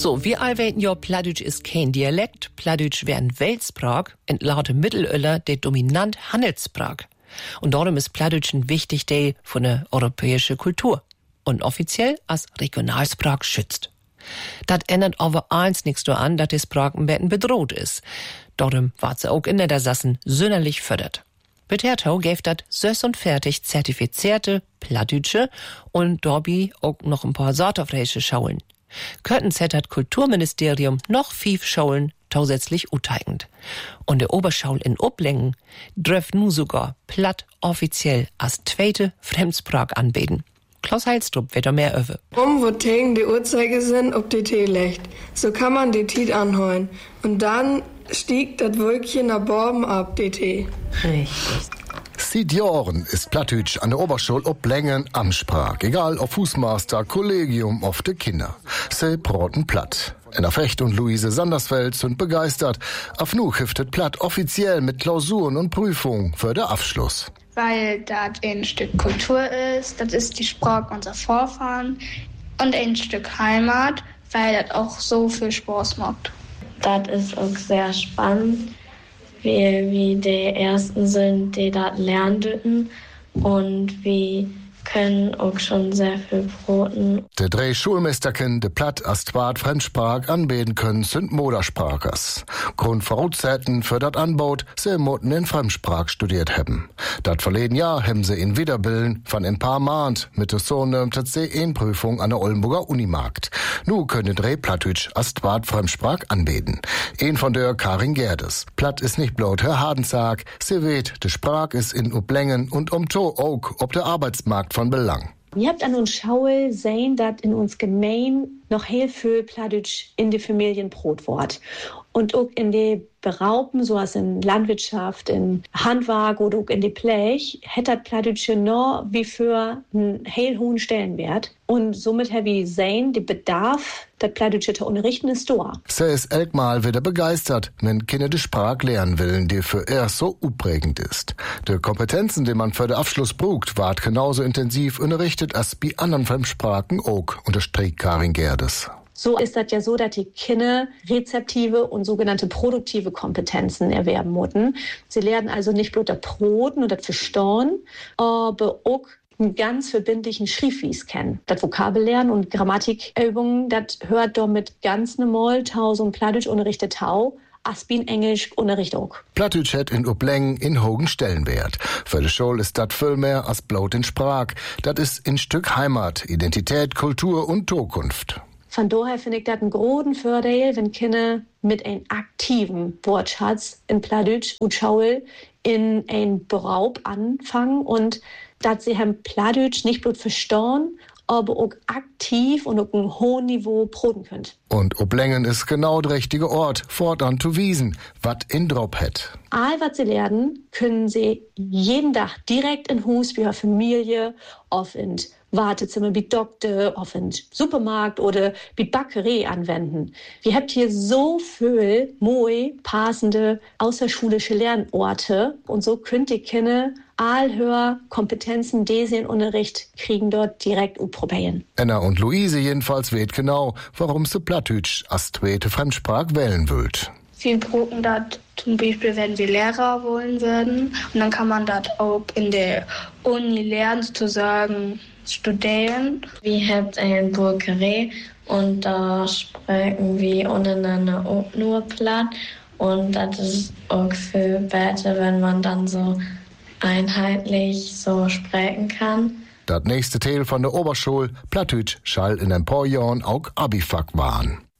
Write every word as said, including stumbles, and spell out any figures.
So, wir all weten ja, Plattdeutsch ist kein Dialekt. Plattdeutsch wäre ein Weltsprach, in laute Mittelöller der dominant Handelssprach. Und darum ist Plattdeutsch ein wichtig Teil von der europäischen Kultur. Und offiziell als Regionalsprach schützt. Das ändert aber eins nichts nur an, dass die Sprache ein bisschen bedroht ist. Darum wird sie auch in der Sassen sonderlich fördert. Betertau gäf dat süß und fertig zertifizierte Plattdeutsche und dabei auch noch ein paar sortofreische Schaulen. Könnten das Kulturministerium noch fief Schaulen zusätzlich uteigend. Und der Oberschaul in Oblängen dürft nu sogar Platt offiziell als zweite Fremdsprach anbeten. Klaus Heilstrup wird da mehr öwe. Um wo tegen die Uhrzeigersinn ob die Tee legt. So kann man die Tiet anheulen. Und dann stieg das Wölkchen nach Borben ab, die Tee. Richtig. Seit Jahren ist Plattdeutsch an der Oberschule Oblängen Amtssprach. Egal ob Fußmaster, Kollegium, auf de Kinder. Sie broten Platt. Enna Fecht und Luise Sandersfeld sind begeistert. Auf nu hiftet Platt offiziell mit Klausuren und Prüfungen für den Abschluss. Weil das ein Stück Kultur ist, das ist die Sprache unserer Vorfahren und ein Stück Heimat, weil das auch so viel Spaß macht. Das ist auch sehr spannend, wie, wie die Ersten sind, die das lernen dürfen und wie können auch schon sehr viel broten. De drei Schulmeisterken de Platt als zweit Fremdsprach anbeten können, sind Modersprachers. Grundvoraussetzungen für dat Anbaut, sie moten in Fremdsprach studiert haben. Dat verleden Jahr haben sie in Wiederbillen von ein paar Mahnt mit der Sohne dat C E-Prüfung an der Oldenburger Unimarkt. Nu können drei Plattdeutsch als zweit Fremdsprach anbeten. Ein von der Karin Gerdes. Platt ist nicht bloß Herr Hadensag, sie weht, de Sprach ist in Oblängen und um to auch ob der Arbeitsmarkt von Belang. Ihr habt an uns Schaul sehen, dass in uns Gemein noch heel viel Plattdeutsch in die Familien Brot wort. Und auch in die Berauben, so als in Landwirtschaft, in Handwerk oder auch in die Blech, hätte das Plattdeutsche noch wie für einen heel hohen Stellenwert. Und somit habe ich sehen, der Bedarf, das Plattdeutsche zu unterrichten, ist da. Sie ist elkmal wieder begeistert, wenn Kinder die Sprache lernen wollen, die für er so uprägend ist. Die Kompetenzen, die man für den Abschluss braucht, ward genauso intensiv unterrichtet als bei anderen Fremdsprachen auch, unterstrich Karin Gerdes. So ist das ja so, dass die Kinder rezeptive und sogenannte produktive Kompetenzen erwerben müssen. Sie lernen also nicht bloß das Broten und das Verstauen, aber auch einen ganz verbindlichen Schriftwies kennen. Das Vokabellernen und Grammatikübungen, das hört doch mit ganz normal Tau, so ein Plattdeutsch unterrichtet Tau, Aspin Englisch Unterricht auch. Plattdeutsch hat in Oblängen in hohen Stellenwert. Für die Schule ist das viel mehr als bloß in Sprach. Das ist ein Stück Heimat, Identität, Kultur und Zukunft. Von daher finde ich das einen großen Vorteil, wenn Kinder mit einem aktiven Wortschatz in Plattdeutsch und Schaul in ein Beraub anfangen und dass sie haben Plattdeutsch nicht bloß verstehen, aber auch aktiv und auf einem hohen Niveau broten könnt. Und Oblängen ist genau der richtige Ort, fortan zu wiesen, was in Drop hat. All was sie lernen, können sie jeden Tag direkt in Hus wie ihre Familie, auf in Wartezimmer wie Doktor, auf in Supermarkt oder wie Bäckerei anwenden. Wir habt hier so viel moi passende außerschulische Lernorte und so könnt ihr Kinder allhöher Kompetenzen, die sie in Unterricht kriegen, dort direkt probieren. Enna und Luise jedenfalls weet genau, warum sie Plattdeutsch als zweite Fremdsprach wählen wollt. Wir broten das zum Beispiel, wenn wir Lehrer wollen würden. Und dann kann man das auch in der Uni lernen, sozusagen studieren. Wir haben eine Bäckerei und da sprechen wir untereinander auch nur Platt. Und das ist auch viel besser, wenn man dann so einheitlich so sprechen kann. Das nächste Teil von der Oberschule, Plattdeutsch, schall in ein paar Jahren auch Abifak waren.